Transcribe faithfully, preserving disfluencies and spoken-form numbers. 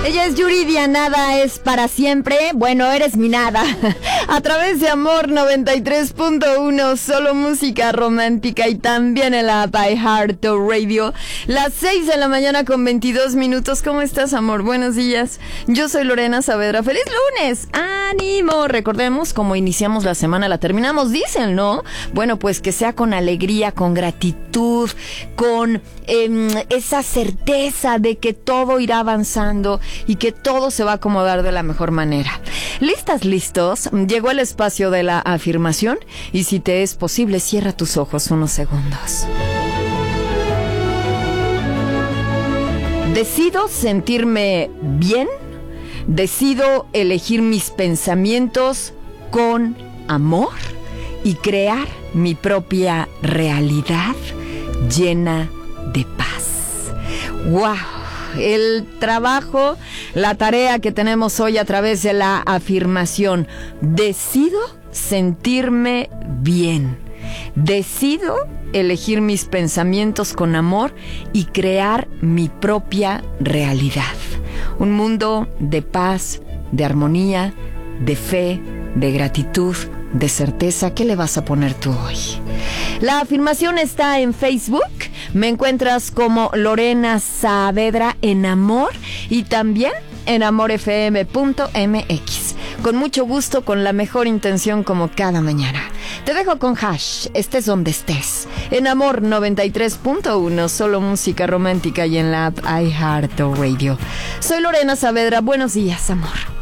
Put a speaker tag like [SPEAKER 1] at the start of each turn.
[SPEAKER 1] Ella es Yuridia, nada es para siempre. Bueno, eres mi nada. A través de Amor noventa y tres punto uno, solo música romántica y también en la iHeartRadio. Las seis de la mañana con veintidós minutos. ¿Cómo estás, amor? Buenos días. Yo soy Lorena Saavedra. ¡Feliz lunes! ¡Ánimo! Recordemos cómo iniciamos la semana, la terminamos, dicen, ¿no? Bueno, pues que sea con alegría, con gratitud, con eh, esa certeza de que todo irá avanzando y que todo se va a acomodar de la mejor manera. ¿Listas, listos? Llegó el espacio de la afirmación y si te es posible, cierra tus ojos unos segundos. Decido sentirme bien, decido elegir mis pensamientos con amor y crear mi propia realidad llena de paz. ¡Wow! El trabajo, la tarea que tenemos hoy a través de la afirmación. Decido sentirme bien. Decido elegir mis pensamientos con amor y crear mi propia realidad. Un mundo de paz, de armonía, de fe, de gratitud, de certeza. ¿Qué le vas a poner tú hoy? La afirmación está en Facebook. Me encuentras como Lorena Saavedra en Amor y también en amor f m punto m x. Con mucho gusto, con la mejor intención como cada mañana. Te dejo con Hash, estés donde estés. En Amor noventa y tres punto uno, solo música romántica y en la app iHeartRadio. Soy Lorena Saavedra. Buenos días, amor.